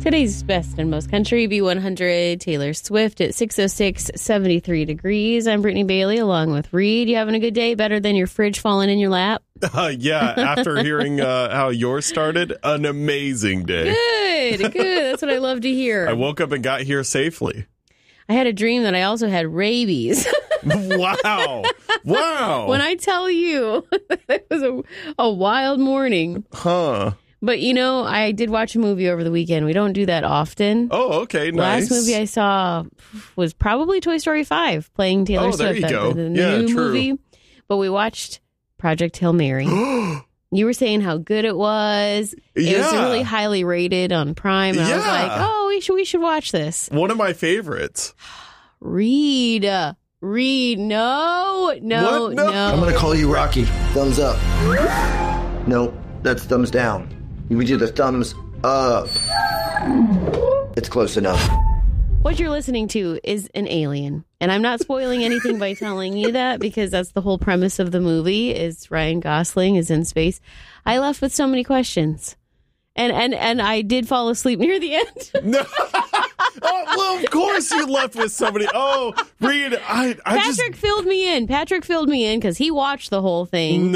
Today's best and most country, B100, Taylor Swift at 6:06, 73 degrees. I'm Brittany Bailey along with Reed. You having a good day? Better than your fridge falling in your lap? Yeah, after hearing how yours started, an amazing day. Good. That's what I love to hear. I woke up and got here safely. I had a dream that I also had rabies. Wow. When I tell you, it was a wild morning. Huh. But, you know, I did watch a movie over the weekend. We don't do that often. Oh, okay, nice. Last movie I saw was probably Toy Story 5, playing Taylor Swift. Oh, there you go. The Yeah, new true. movie. But we watched Project Hail Mary. You were saying how good it was. It was really highly rated on Prime. And I was like, oh, we should watch this. One of my favorites. Read. No. What? No. I'm going to call you Rocky. Thumbs up. No, that's thumbs down. We do the thumbs up. It's close enough. What you're listening to is an alien. And I'm not spoiling anything by telling you that, because that's the whole premise of the movie is Ryan Gosling is in space. I left with so many questions. And I did fall asleep near the end. No. Oh, well, of course you left with somebody. Oh, Reed, Patrick filled me in. Patrick filled me in because he watched the whole thing.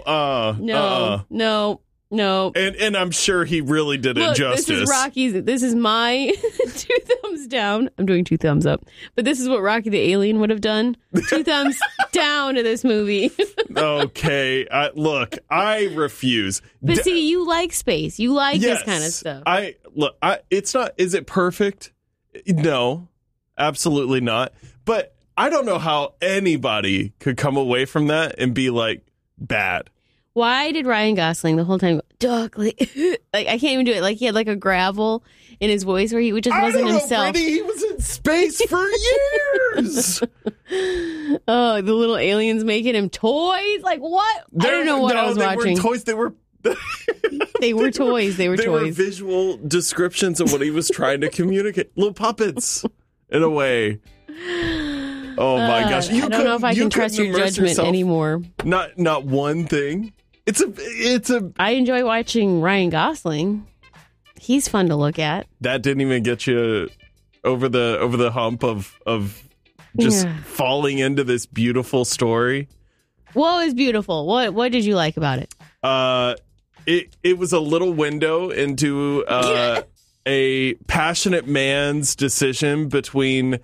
No. And I'm sure he really did it justice. This is Rocky's. This is my 2 thumbs down. I'm doing 2 thumbs up. But this is what Rocky the Alien would have done. 2 thumbs down to this movie. Okay. Look, I refuse. But see, you like space. You like this kind of stuff. It's not, is it perfect? No, absolutely not. But I don't know how anybody could come away from that and be like, bad. Why did Ryan Gosling the whole time go, Doug, like I can't even do it. Like he had like a gravel in his voice where he just wasn't himself. Brady, he was in space for years. Oh, the little aliens making him toys? Like what? I don't know what I was watching. They weren't toys. They were They were toys. They were visual descriptions of what he was trying to communicate. Little puppets, in a way. Oh my gosh! I don't know if I can trust your judgment anymore. Not one thing. It's a. I enjoy watching Ryan Gosling. He's fun to look at. That didn't even get you over the hump of just falling into this beautiful story. What was beautiful? What did you like about it? It was a little window into a passionate man's decision between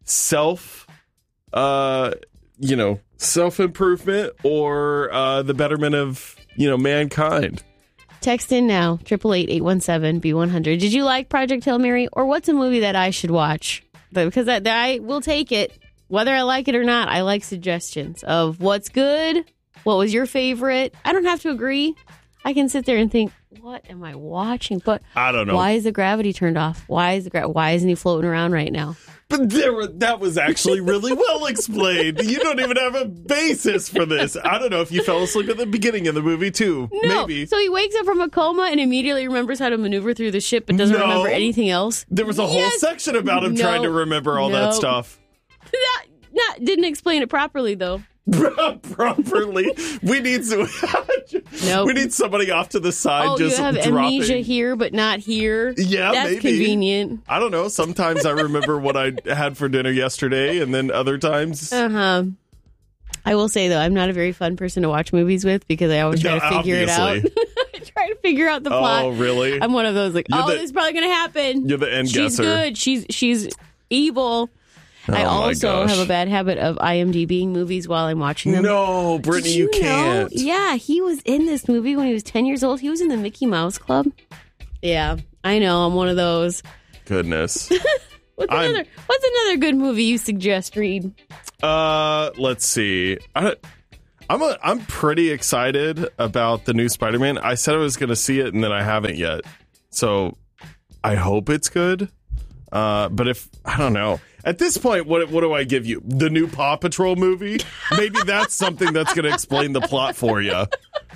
self-improvement or the betterment of, mankind. Text in now, 888-817-B100. Did you like Project Hail Mary, or what's a movie that I should watch? Because I will take it. Whether I like it or not, I like suggestions of what's good, what was your favorite. I don't have to agree. I can sit there and think, what am I watching? But I don't know. Why is the gravity turned off? Why isn't he floating around right now? But that was actually really well explained. You don't even have a basis for this. I don't know if you fell asleep at the beginning of the movie, too. No. Maybe. So he wakes up from a coma and immediately remembers how to maneuver through the ship, but doesn't remember anything else? There was a whole section about him trying to remember all that stuff. Didn't explain it properly, though. Properly. We need we need somebody off to the side just you have amnesia here but not here. Yeah, that's maybe convenient. I don't know. Sometimes I remember what I had for dinner yesterday, and then other times. I will say though, I'm not a very fun person to watch movies with because I always try to figure it out. I try to figure out the plot. Oh, really? I'm one of those like, this is probably going to happen. You're the end She's guesser. She's good. She's evil. I also have a bad habit of IMDbing movies while I'm watching them. No, Brittany, you can't. Yeah, he was in this movie when he was 10 years old. He was in the Mickey Mouse Club. Yeah, I know. I'm one of those. Goodness. What's another good movie you suggest, Reed? Let's see. I'm pretty excited about the new Spider-Man. I said I was going to see it, and then I haven't yet. So I hope it's good. But if I don't know. At this point, what do I give you? The new Paw Patrol movie? Maybe that's something that's going to explain the plot for you.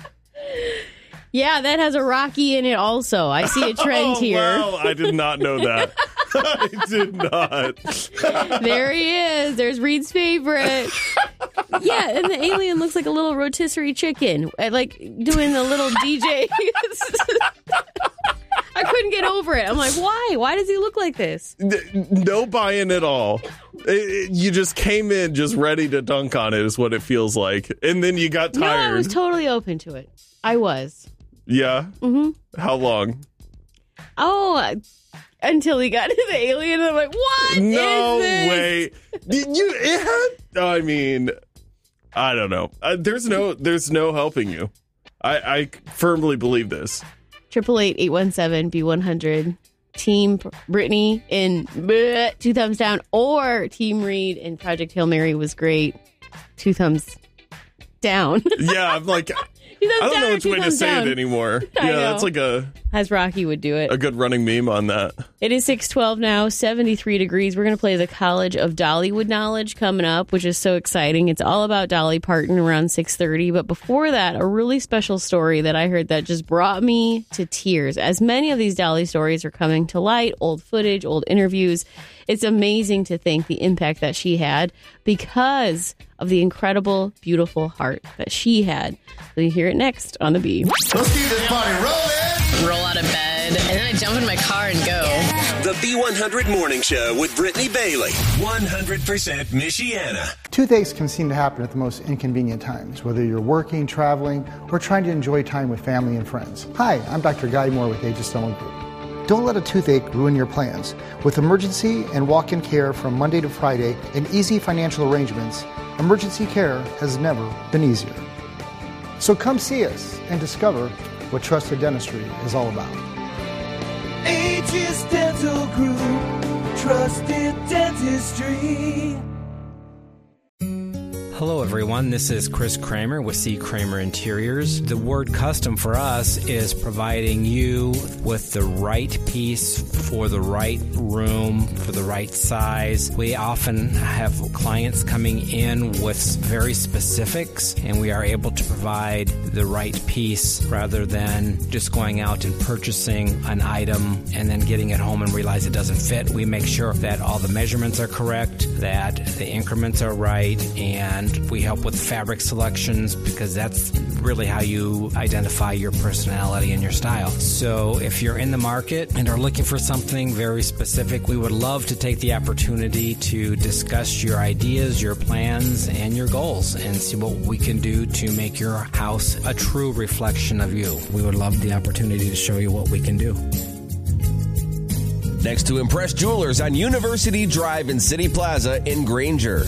Yeah, that has a Rocky in it also. I see a trend here. Well, I did not know that. I did not. There he is. There's Reed's favorite. Yeah, and the alien looks like a little rotisserie chicken, like doing the little DJ. I couldn't couldn't get over it. I'm like, why? Why does he look like this? No buy-in at all. You just came in just ready to dunk on it is what it feels like. And then you got tired. No, I was totally open to it. I was. Yeah? Mm-hmm. How long? Oh, until he got to the alien. I'm like, what no is this? Way. I mean, I don't know. There's no helping you. I firmly believe this. 888-817-B100. Team Brittany in two thumbs down, or Team Reed in Project Hail Mary was great. 2 thumbs down. Yeah, I'm like, I don't know which way to say it anymore. Yeah, that's like as Rocky would do it. A good running meme on that. It is 6:12 now, 73 degrees. We're going to play the College of Dollywood Knowledge coming up, which is so exciting. It's all about Dolly Parton around 6:30. But before that, a really special story that I heard that just brought me to tears. As many of these Dolly stories are coming to light, old footage, old interviews, it's amazing to think the impact that she had because of the incredible, beautiful heart that she had. So you hear it next on The Bee. Let's keep this party rolling. Roll out of bed, and then I jump in my car and go. The B100 Morning Show with Brittany Bailey. 100% Michiana. Toothaches can seem to happen at the most inconvenient times, whether you're working, traveling, or trying to enjoy time with family and friends. Hi, I'm Dr. Guy Moore with Aegis Stone Group. Don't let a toothache ruin your plans. With emergency and walk-in care from Monday to Friday and easy financial arrangements, emergency care has never been easier. So come see us and discover what trusted dentistry is all about. Aegis Dental Group, trusted dentistry. Hello, everyone. This is Chris Kramer with C. Kramer Interiors. The word custom for us is providing you with the right piece for the right room, for the right size. We often have clients coming in with very specifics, and we are able to provide the right piece rather than just going out and purchasing an item and then getting it home and realize it doesn't fit. We make sure that all the measurements are correct, that the increments are right, and we help with fabric selections because that's really how you identify your personality and your style. So if you're in the market and are looking for something very specific, we would love to take the opportunity to discuss your ideas, your plans, and your goals and see what we can do to make your house a true reflection of you. We would love the opportunity to show you what we can do. Next to Impress Jewelers on University Drive in City Plaza in Granger.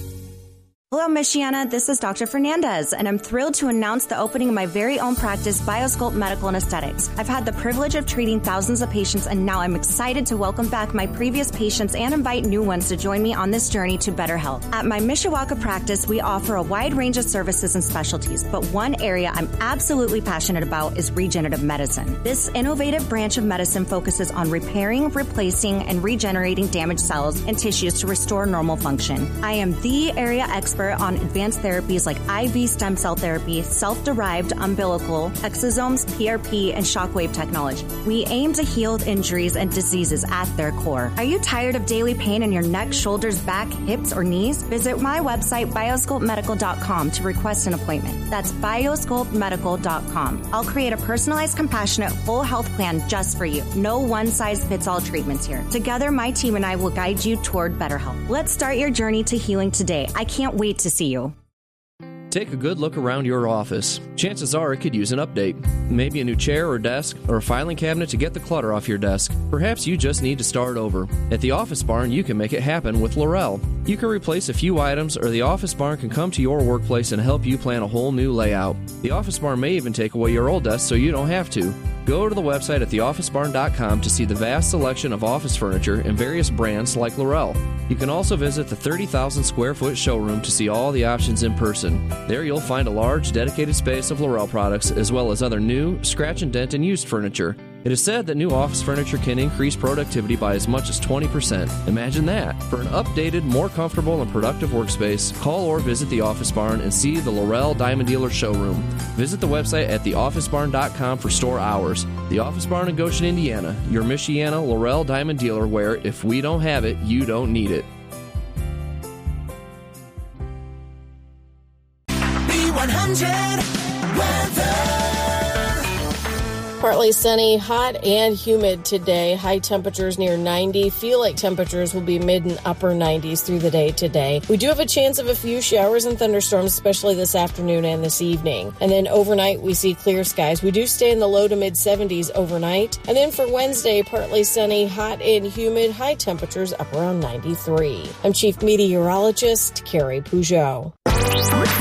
Hello, Michiana. This is Dr. Fernandez, and I'm thrilled to announce the opening of my very own practice, BioSculpt Medical and Aesthetics. I've had the privilege of treating thousands of patients, and now I'm excited to welcome back my previous patients and invite new ones to join me on this journey to better health. At my Mishawaka practice, we offer a wide range of services and specialties, but one area I'm absolutely passionate about is regenerative medicine. This innovative branch of medicine focuses on repairing, replacing, and regenerating damaged cells and tissues to restore normal function. I am the area expert on advanced therapies like IV stem cell therapy, self-derived umbilical, exosomes, PRP, and shockwave technology. We aim to heal injuries and diseases at their core. Are you tired of daily pain in your neck, shoulders, back, hips, or knees? Visit my website, biosculptmedical.com, to request an appointment. That's biosculptmedical.com. I'll create a personalized, compassionate, full health plan just for you. No one-size-fits-all treatments here. Together, my team and I will guide you toward better health. Let's start your journey to healing today. I can't wait to see you. Take a good look around your office. Chances are it could use an update. Maybe a new chair or desk, or a filing cabinet to get the clutter off your desk. Perhaps you just need to start over. At the Office Barn, you can make it happen with Laurel. You can replace a few items, or the Office Barn can come to your workplace and help you plan a whole new layout. The Office Barn may even take away your old desk so you don't have to. Go to the website at theofficebarn.com to see the vast selection of office furniture and various brands like Laurel. You can also visit the 30,000 square foot showroom to see all the options in person. There you'll find a large dedicated space of Laurel products as well as other new, scratch and dent and used furniture. It is said that new office furniture can increase productivity by as much as 20%. Imagine that. For an updated, more comfortable and productive workspace, call or visit the Office Barn and see the Laurel Diamond Dealer showroom. Visit the website at theofficebarn.com for store hours. The Office Barn in Goshen, Indiana, your Michiana Laurel Diamond Dealer, where if we don't have it, you don't need it. B100 weather. Fort Partly sunny, hot and humid today. High temperatures near 90. Feel like temperatures will be mid and upper 90s through the day today. We do have a chance of a few showers and thunderstorms, especially this afternoon and this evening. And then overnight, we see clear skies. We do stay in the low to mid 70s overnight. And then for Wednesday, partly sunny, hot and humid, high temperatures up around 93. I'm Chief Meteorologist Carrie Peugeot.